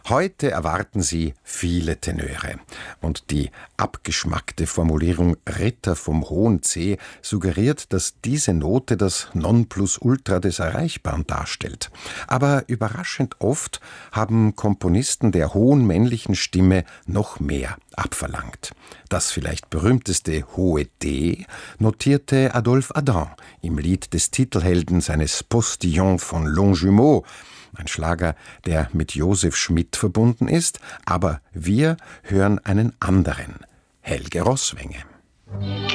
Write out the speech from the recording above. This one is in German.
Heute erwarten Sie viele Tenöre. Und die abgeschmackte Formulierung Ritter vom hohen C suggeriert, dass diese Note das Nonplusultra des Erreichbaren darstellt. Aber überraschend oft haben Komponisten der hohen männlichen Stimme noch mehr abverlangt. Das vielleicht berühmteste hohe D notierte Adolphe Adam im Lied des Titelhelden seines Postillon von Longjumeau, ein Schlager, der mit Josef Schmidt verbunden ist, aber wir hören einen anderen, Helge Roßwenge.